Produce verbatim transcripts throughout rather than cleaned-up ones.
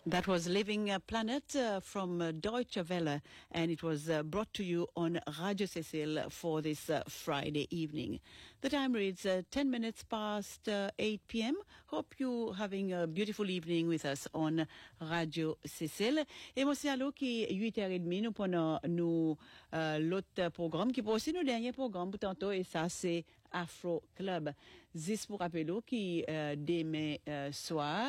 That was Living Planet uh, from uh, Deutsche Welle, and it was uh, brought to you on Radio Cecil for this uh, Friday evening. The time reads uh, ten minutes past uh, eight p.m. Hope you having a beautiful evening with us on Radio Cecil. Et moi, c'est à l'eau qui huit heures trente, nous prenons nous euh, l'autre programme qui pour aussi nos derniers programmes pour tantôt, et ça c'est Afro Club. Zis pour rappeler qui euh, demain euh, soir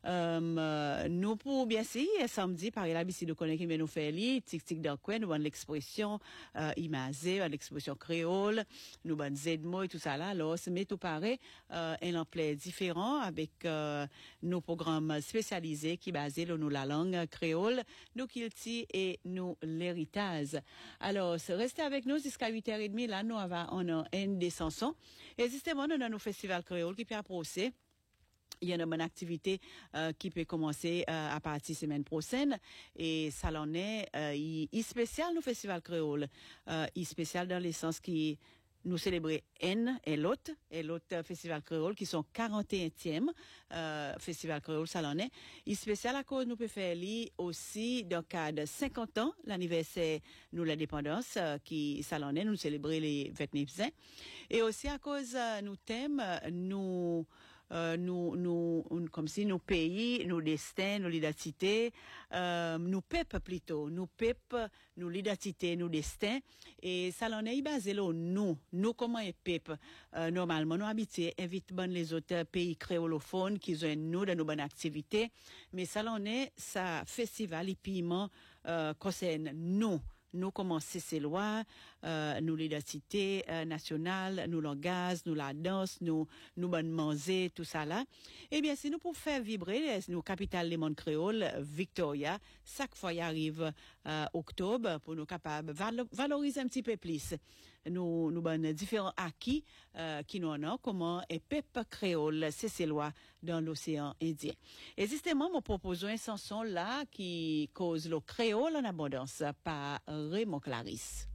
euh, nous pour bien si samedi par là ici de connaître qui nous fait li tic tic dans quoi nous avons l'expression euh, imagée, l'expression créole, nous avons z mots et tout ça là, alors c'est mais tout pareil euh, un emploi différent avec euh, nos programmes spécialisés qui basés sur nous la langue créole, nous kilti et nous l'héritage. Alors restez avec nous jusqu'à huit heures trente, là nous avons on a un des chansons et justement nous avons nos festival créole qui peut approcher. Il y a une bonne activité euh, qui peut commencer euh, à partir de la semaine prochaine et ça l'en est euh, il, il spécial nous festival créole euh, il spécial dans le sens qui nous célébrer N et l'autre et l'autre festival créole qui sont quarante et unième euh, festival créole ça l'en est il spécial à cause nous peut faire li aussi dans le cadre de cinquante ans l'anniversaire nous l'indépendance euh, qui ça l'en est nous célébrer les vingt-neuf ans et aussi à cause euh, nous thème nous Euh, nous, nous, comme si nos pays, nos destins, nos identités, euh, nous peuple plutôt, nous peuple, nos identités, nos destins, et ça l'en est basé là, nous, nous comment est peuple, euh, normalement, nous habitués, invite bon les autres pays créolophones qui ont nous dans nos bonnes activités, mais ça l'en est, ça festival, et piment, euh, concerne nous. Nous commencer ces lois, euh, nous l'identité euh, nationale, nous langage, nous la danse, nous nous bonne manger, tout ça là. Eh bien, si nous pour faire vibrer nos capitales les mondes créoles, Victoria, chaque fois y arrive euh, octobre pour nous capables valo- valoriser un petit peu plus. Nous nous bonne différents acquis euh, qui nous en ont, comment est peuple créole, c'est ces lois dans l'océan Indien. Et justement, nous proposons une chanson là qui cause le créole en abondance par Raymond Clarisse.